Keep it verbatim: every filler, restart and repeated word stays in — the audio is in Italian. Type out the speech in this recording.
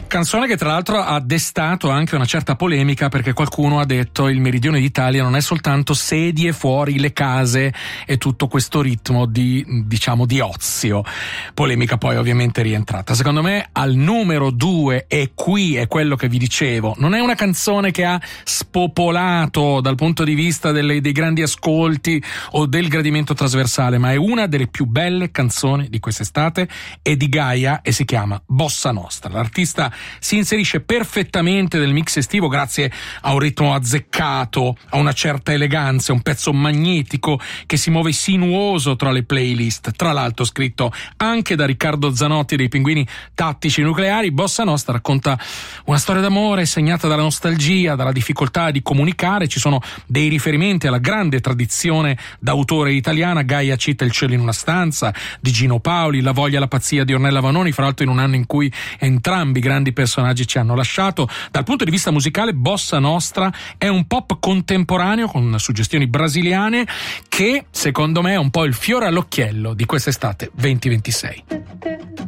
Canzone che tra l'altro ha destato anche una certa polemica, perché qualcuno ha detto il meridione d'Italia non è soltanto sedie fuori le case e tutto questo ritmo di, diciamo, di ozio. Polemica poi ovviamente rientrata. Secondo me al numero due, e qui è quello che vi dicevo, non è una canzone che ha spopolato dal punto di vista delle, dei grandi ascolti o del gradimento trasversale, ma è una delle più belle canzoni di quest'estate, è di Gaia e si chiama Bossa Nostra. L'artista si inserisce perfettamente nel mix estivo grazie a un ritmo azzeccato, a una certa eleganza, un pezzo magnetico che si muove sinuoso tra le playlist, tra l'altro scritto anche da Riccardo Zanotti dei Pinguini Tattici Nucleari. Bossa Nostra racconta una storia d'amore segnata dalla nostalgia, dalla difficoltà di comunicare. Ci sono dei riferimenti alla grande tradizione d'autore italiana. Gaia cita Il cielo in una stanza di Gino Paoli, La voglia e la pazzia di Ornella Vanoni, fra l'altro in un anno in cui entrambi grandi personaggi ci hanno lasciato. Dal punto di vista musicale, Bossa Nostra è un pop contemporaneo con suggestioni brasiliane che secondo me è un po' il fiore all'occhiello di quest'estate venti ventisei.